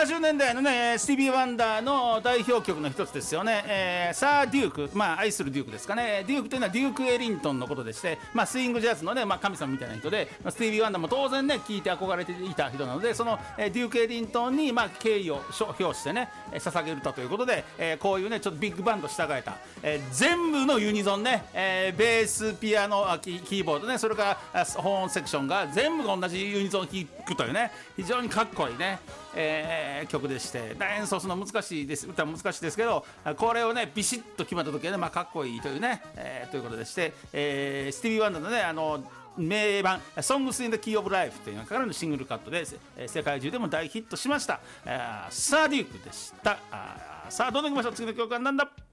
70年代のねスティービー・ワンダーの代表曲の一つですよね、サー・デューク、愛するデュークですかね。デュークというのはデューク・エリントンのことでして、スイングジャズのね、神様みたいな人で、スティービー・ワンダーも当然ね聴いて憧れていた人なので、その、デューク・エリントンに、敬意を表してね捧げる歌ということで、こういうねちょっとビッグバンド従えた、全部のユニゾンね、ベース、ピアノ、キーボードね、それからホーンセクションが全部同じユニゾンを聴くというね、非常にかっこいいね、曲でして、演奏するの難しいです、歌は難しいですけど、これをねビシッと決まった時はね、かっこいいというね、ということでして、スティービー・ワンダーのね名盤「Songs in the Key of Life」というのからのシングルカットで、世界中でも大ヒットしました。サーデュークでした。さあどんどんいきましょう。次の曲は何だ。